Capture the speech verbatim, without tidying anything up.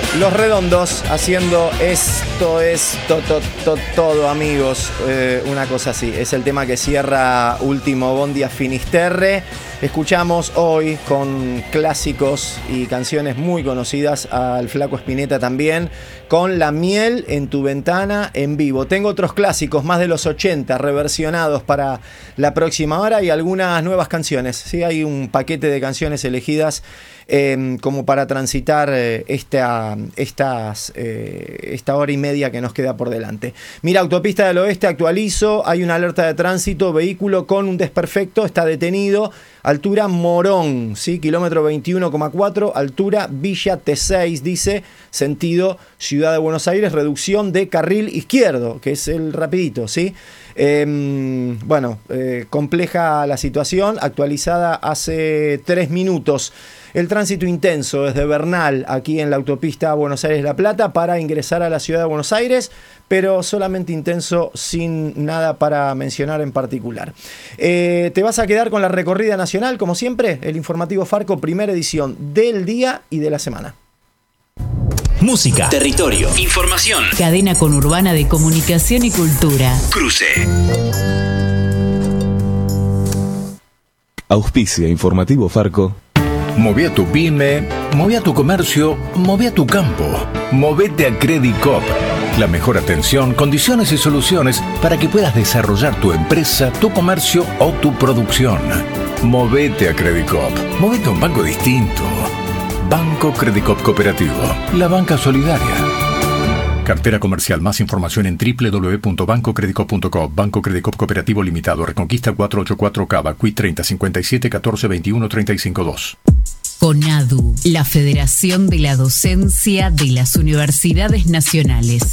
Los Redondos haciendo Esto es to, to, to, todo, amigos. Eh, una cosa así. Es el tema que cierra Último Bondi a Finisterre. Escuchamos hoy con clásicos y canciones muy conocidas al Flaco Spinetta también, con La Miel en tu ventana en vivo. Tengo otros clásicos, más de los ochenta, reversionados para la próxima hora y algunas nuevas canciones. Sí, hay un paquete de canciones elegidas eh, como para transitar eh, esta, estas, eh, esta hora y media que nos queda por delante. Mira, Autopista del Oeste, actualizo, hay una alerta de tránsito, vehículo con un desperfecto, está detenido. Altura Morón, ¿sí? Kilómetro veintiuno coma cuatro, altura Villa T seis, dice, sentido Ciudad de Buenos Aires, reducción de carril izquierdo, que es el rapidito, ¿sí? Eh, bueno, eh, compleja la situación, actualizada hace tres minutos. El tránsito intenso desde Bernal, aquí en la autopista Buenos Aires-La Plata, para ingresar a la ciudad de Buenos Aires, pero solamente intenso, sin nada para mencionar en particular. Eh, te vas a quedar con la recorrida nacional, como siempre, el informativo Farco, primera edición del día y de la semana. Música, territorio, información. Cadena conurbana de comunicación y cultura. Cruce. Auspicia Informativo Farco. Moví a tu pyme, moví a tu comercio, moví a tu campo. Movete a Credicop. La mejor atención, condiciones y soluciones para que puedas desarrollar tu empresa, tu comercio o tu producción. Movete a Credicop. Movete a un banco distinto. Banco Credicop Cooperativo. La banca solidaria. Cartera comercial. Más información en doble u doble u doble u punto banco credicop punto com. Banco Credicop Cooperativo Limitado. Reconquista cuatrocientos ochenta y cuatro Cava. Q I treinta cincuenta y siete catorce veintiuno treinta y cinco dos. CONADU, la Federación de la Docencia de las Universidades Nacionales.